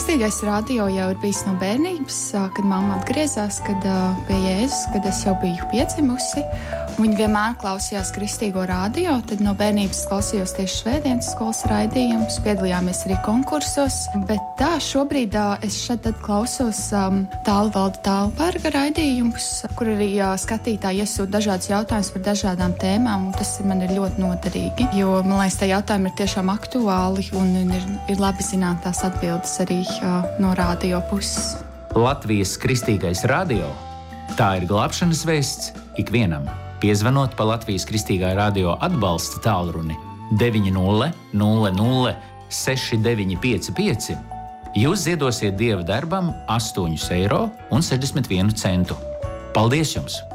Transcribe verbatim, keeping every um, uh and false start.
Kristīgais radio jau ir bijis no bērnības, kad mamma atgriezās, kad pie Jēzus, kad es jau biju piedzimusi. Viņa vienmēr klausījās kristīgo radio, tad no bērnības klausījos tieši svētdienas skolas raidījumus, piedalījāmies arī konkursos. Bet tā, šobrīd es šeit tad klausos um, Tālvalda Tālberga raidījumus, kur arī uh, skatītāji iesūta dažādas jautājumas par dažādām tēmām, un tas man ir ļoti noderīgi, jo, man liekas, tie jautājumi ir tiešām aktuāli un ir, ir labi zināt tās atbildes arī uh, no radio puses. Latvijas Kristīgais radio – tā ir glābšanas vēsts ikvienam. Piezvanot pa Latvijas Kristīgā radio atbalsta tālruni deviņi nulle nulle nulle seši deviņi pieci pieci, jūs ziedosiet Dieva darbam astoņus eiro un sešdesmit vienu centu. Paldies jums!